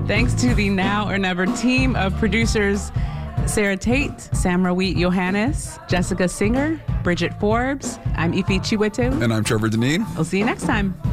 Thanks to the Now or Never team of producers, Sarah Tate, Samra Wheat Johannes, Jessica Singer, Bridget Forbes. I'm Ife Chiwetu. And I'm Trevor Deneen. We'll see you next time.